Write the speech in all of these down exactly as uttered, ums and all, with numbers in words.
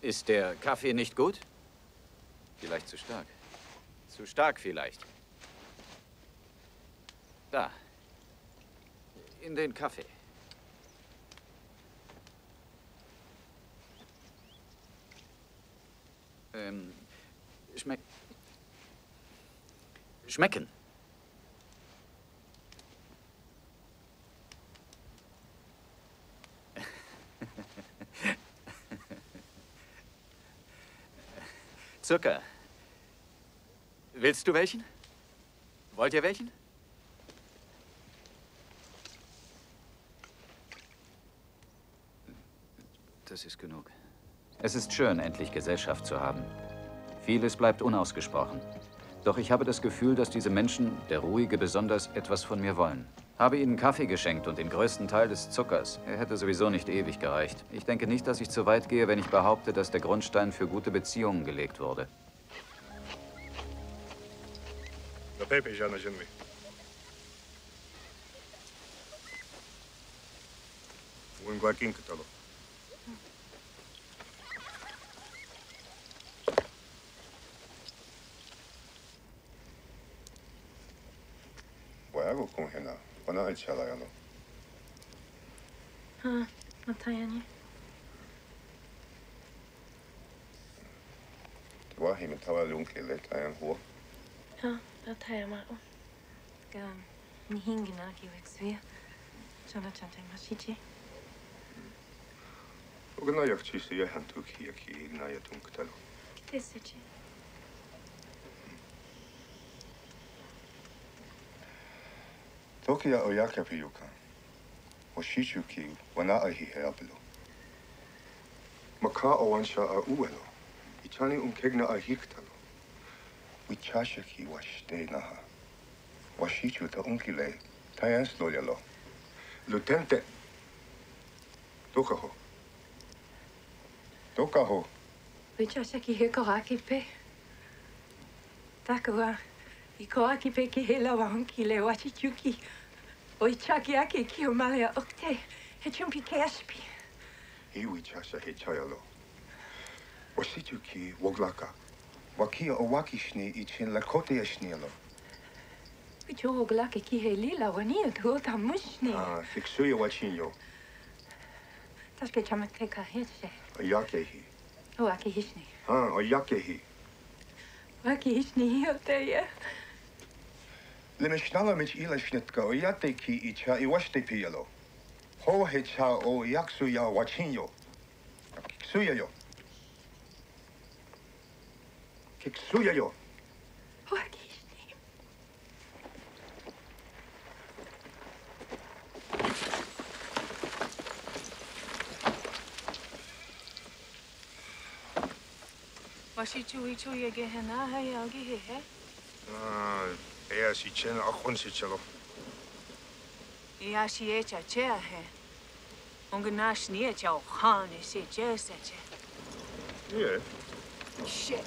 Ist der Kaffee nicht gut? Vielleicht zu stark. Zu stark vielleicht. Da. In den Kaffee. Ähm, schmeck... Schmecken. Zucker. Willst du welchen? Wollt ihr welchen? Das ist genug. Es ist schön, endlich Gesellschaft zu haben. Vieles bleibt unausgesprochen. Doch ich habe das Gefühl, dass diese Menschen, der Ruhige besonders, etwas von mir wollen. Habe ihnen Kaffee geschenkt und den größten Teil des Zuckers. Er hätte sowieso nicht ewig gereicht. Ich denke nicht, dass ich zu weit gehe, wenn ich behaupte, dass der Grundstein für gute Beziehungen gelegt wurde. Waarom kom je nou? Wanneer is je al aan? Ah, Natayani. Waar hij met alle lunken let aan hoor. Ja, dat hij maar. Ga, niet hingen naar die wegsweer. Zodat je het maar ziet je. Ook nou jak zie je hand ook hier hier naar je donker. Het is het je. Tokia oyaka piyuka. Oshichuki wana ahi heablo. Maka owansha a uelo. Ichani umkegna a hiktalo. Wichashaki washte naha. Washichu ta unkile. Tayans loyalo. Lutente. Tokaho. Tokaho. Wichashaki hekoraki pe. Takawa. Ikoaki pe ki hela wa unkile wachichuki. Oi chaki ake ki o malea okte. He chumpi ke aspi. Iwi chasha he chayalo. Oshichuki woglaka. Wakia o wakishni ichin lakote yashnielo. Wicho woglake ki he lila wania tuota mushni. Ah, fiksuya wachinyo. Taske chamateka hetse. Oyakehi. O aki hishni. Ah, oyakehi. Aki hishni hioteya. Lemeshnala mit ila schnitka oyate ki icha iwashte piyalo. Ho hecha o yaksuya wachinyo. Kiksuya yo. Kiksuya yo. O aki hishni. Washichu ichu yege hena hai agi he he. Ah, ea si chena akhon si chalo. Ja si echa chea he. Onganash ni echa o khane se chesa che. Yeah. Shit.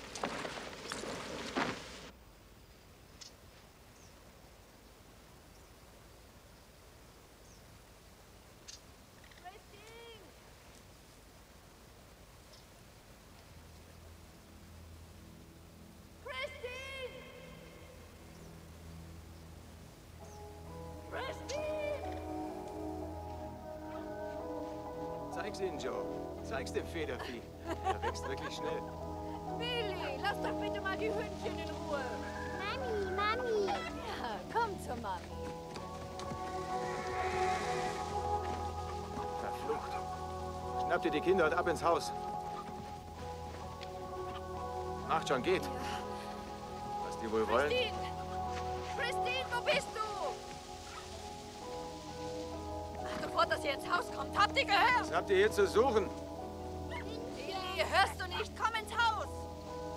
Zeig's ihnen, Joe. Zeig's dem Federvieh. Er wächst wirklich schnell. Billy, lass doch bitte mal die Hündchen in Ruhe. Mami, Mami. Ja, komm zur Mami. Verflucht. Schnappt ihr die Kinder und ab ins Haus. Macht schon, geht. Was die wohl wollen? Christine! Christine, wo bist du? Ach, sofort, dass ihr ins Haus kommt. Habt ihr gehört? Was habt ihr hier zu suchen? Billy, hörst du nicht? Komm ins Haus!